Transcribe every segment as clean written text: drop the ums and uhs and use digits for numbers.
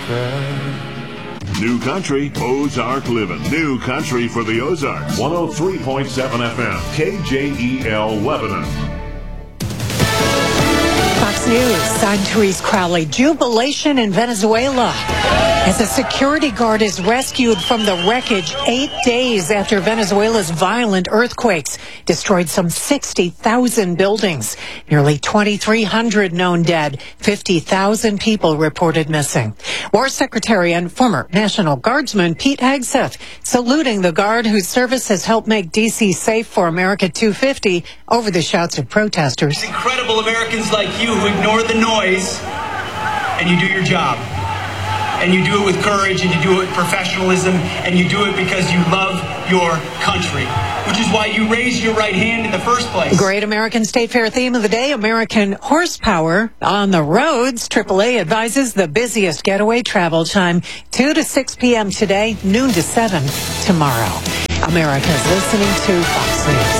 New country, Ozark living. New country for the Ozarks. 103.7 FM, KJEL Lebanon. Fox News, I'm Therese Crowley. Jubilation in Venezuela as a security guard is rescued from the wreckage 8 days after Venezuela's violent earthquakes destroyed some 60,000 buildings. Nearly 2,300 known dead, 50,000 people reported missing. War Secretary and former National Guardsman Pete Hegseth saluting the guard whose service has helped make D.C. safe for America 250 over the shouts of protesters. It's incredible Americans like you who ignore the noise and you do your job. And you do it with courage, and you do it with professionalism, and you do it because you love your country, which is why you raise your right hand in the first place. Great American State Fair theme of the day, American horsepower on the roads. AAA advises the busiest getaway travel time, 2 to 6 p.m. today, noon to 7 tomorrow. America's listening to Fox News.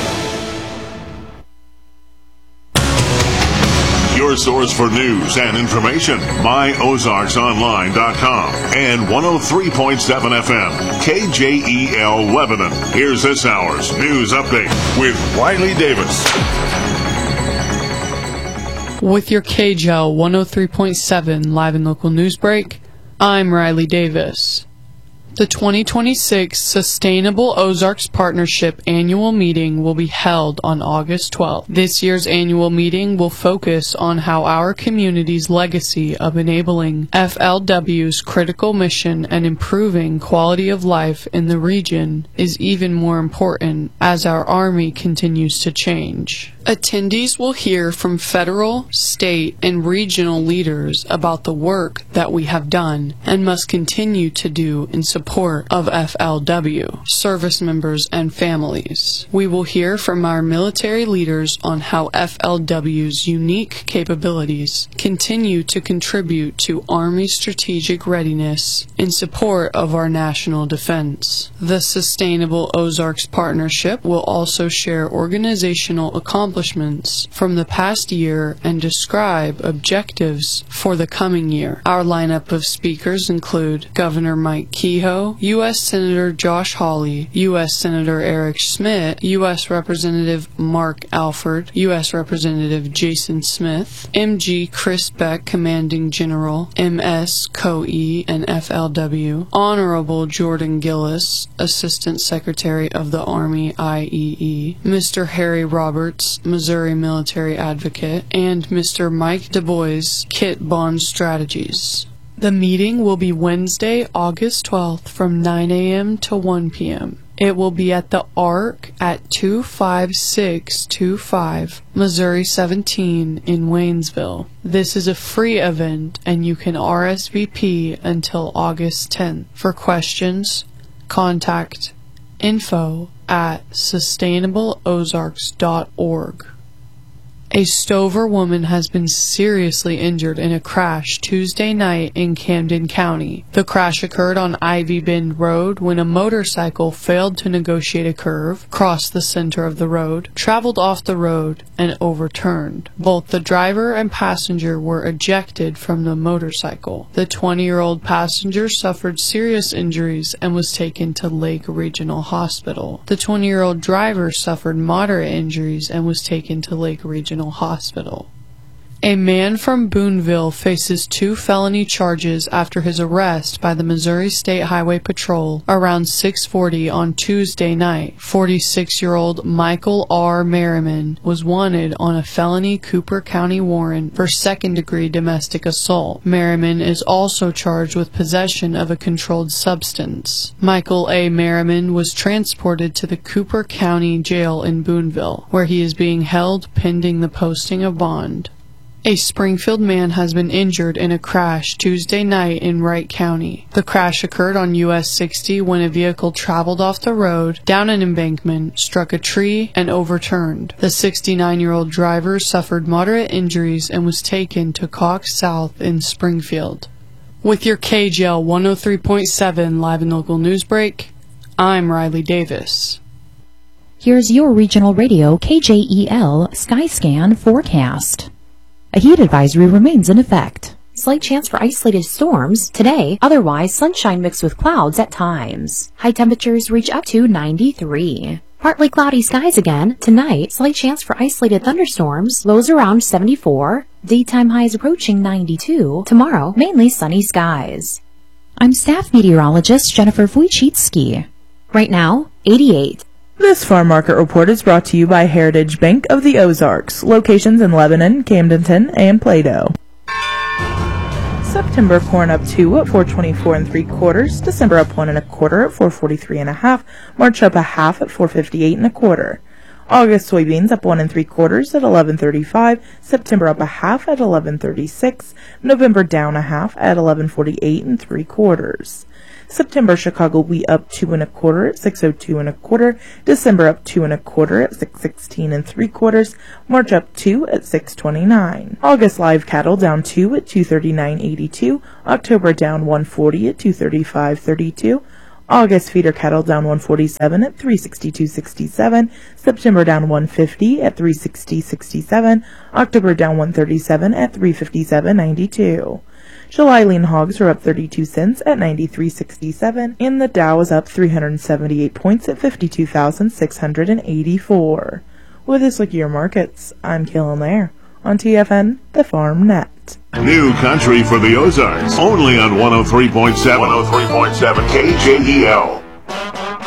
Your source for news and information, myozarksonline.com and 103.7 FM, KJEL Lebanon. Here's this hour's news update with Riley Davis. With your KJEL 103.7 live and local news break, I'm Riley Davis. The 2026 Sustainable Ozarks Partnership annual meeting will be held on August 12th. This year's annual meeting will focus on how our community's legacy of enabling FLW's critical mission and improving quality of life in the region is even more important as our Army continues to change. Attendees will hear from federal, state, and regional leaders about the work that we have done and must continue to do in support of FLW, service members, and families. We will hear from our military leaders on how FLW's unique capabilities continue to contribute to Army strategic readiness in support of our national defense. The Sustainable Ozarks Partnership will also share organizational accomplishments from the past year and describe objectives for the coming year. Our lineup of speakers include Governor Mike Kehoe, U.S. Senator Josh Hawley, U.S. Senator Eric Schmidt, U.S. Representative Mark Alford, U.S. Representative Jason Smith, M.G. Chris Beck, Commanding General, M.S. COE and FLW, Honorable Jordan Gillis, Assistant Secretary of the Army IEE, Mr. Harry Roberts, Missouri Military Advocate, and Mr. Mike DuBois, Kit Bond Strategies. The meeting will be Wednesday, August 12th from 9 a.m. to 1 p.m. It will be at the Ark at 25625 Missouri 17 in Waynesville. This is a free event and you can RSVP until August 10th. For questions, contact info@sustainableozarks.org. A Stover woman has been seriously injured in a crash Tuesday night in Camden County. The crash occurred on Ivy Bend Road when a motorcycle failed to negotiate a curve, crossed the center of the road, traveled off the road, and overturned. Both the driver and passenger were ejected from the motorcycle. The 20-year-old passenger suffered serious injuries and was taken to Lake Regional Hospital. The 20-year-old driver suffered moderate injuries and was taken to Lake Regional Hospital. A man from Boonville faces 2 felony charges after his arrest by the Missouri State Highway Patrol around 6:40 on Tuesday night. 46-year-old Michael R. Merriman was wanted on a felony Cooper County warrant for second-degree domestic assault. Merriman is also charged with possession of a controlled substance. Michael A. Merriman was transported to the Cooper County Jail in Boonville, where he is being held pending the posting of bond. A Springfield man has been injured in a crash Tuesday night in Wright County. The crash occurred on US 60 when a vehicle traveled off the road, down an embankment, struck a tree, and overturned. The 69-year-old driver suffered moderate injuries and was taken to Cox South in Springfield. With your KJEL 103.7 live and local news break, I'm Riley Davis. Here's your regional radio KJEL Skyscan forecast. A heat advisory remains in effect. slight chance for isolated storms. Today, otherwise sunshine mixed with clouds at times. High temperatures reach up to 93. Partly cloudy skies again. Tonight, slight chance for isolated thunderstorms. Lows around 74. Daytime highs approaching 92. Tomorrow, mainly sunny skies. I'm staff meteorologist Jennifer Wojcicki. Right now, 88. This farm market report is brought to you by Heritage Bank of the Ozarks. Locations in Lebanon, Camdenton, and Plato. September corn up 2 at 4.24 3/4. December up 1 1/4 at 4.43 1/2. March up 1/2 at 4.58 1/4. August soybeans up 1 3/4 at 11.35. September up 1/2 at 11.36. November down 1/2 at 11.48 3/4. September Chicago wheat up 2 1/4 at 6.02 1/4. December up 2 1/4 at 6.16 3/4. March up 2 at 6.29. August live cattle down 2 at 239.82. October down 140 at 235.32. August feeder cattle down 147 at 362.67. September down 150 at 360.67. October down 137 at 357.92. July lean hogs are up 32 cents at 93.67, and the Dow is up 378 points at 52,684. With this look at your markets, I'm Kaylin Lair on TFN, the Farm Net. New country for the Ozarks, only on 103.7 KJEL.